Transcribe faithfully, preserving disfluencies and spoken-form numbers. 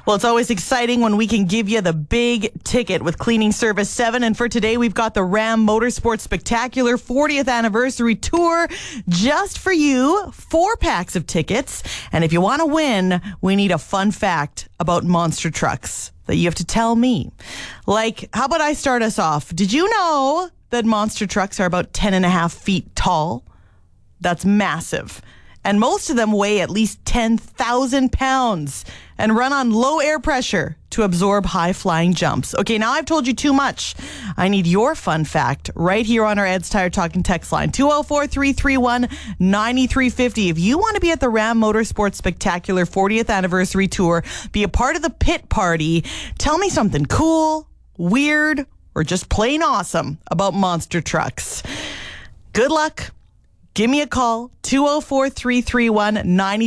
Well, it's always exciting when we can give you the big ticket with Cleaning Service seven. And for today, we've got the Ram Motorsports Spectacular fortieth Anniversary Tour just for you. Four packs of tickets. And if you want to win, we need a fun fact about monster trucks that you have to tell me. Like, how about I start us off? Did you know that monster trucks are about ten and a half feet tall? That's massive. And most of them weigh at least ten thousand pounds and run on low air pressure to absorb high-flying jumps. Okay, now I've told you too much. I need your fun fact right here on our Ed's Tire Talking text line, two oh four, three three one, nine three five oh. If you want to be at the Ram Motorsports Spectacular fortieth Anniversary Tour, be a part of the pit party, tell me something cool, weird, or just plain awesome about monster trucks. Good luck. Give me a call, two oh four, three three one, nine